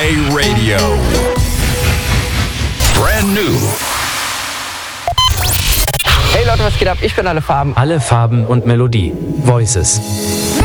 Radio. Brand new. Hey Leute, was geht ab? Ich bin Alle Farben. Alle Farben und Melodie. Voices.